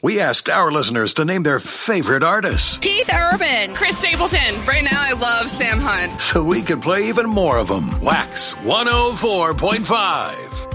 we asked our listeners to name their favorite artists. Keith Urban. Chris Stapleton. Right now I love Sam Hunt. So we could play even more of them. Wax 104.5.